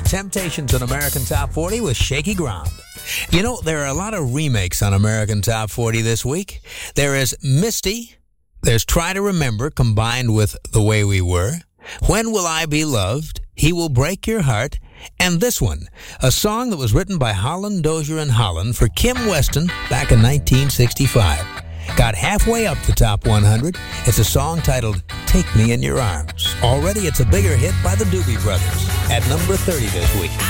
Temptations on American Top 40 with Shaky Ground. You know, there are a lot of remakes on American Top 40 this week. There is Misty, there's Try to Remember combined with The Way We Were, When Will I Be Loved, He Will Break Your Heart, and this one, a song that was written by Holland, Dozier, and Holland for Kim Weston back in 1965. Got halfway up the top 100. It's a song titled Take Me in Your Arms. Already it's a bigger hit by the Doobie Brothers at number 30 this week.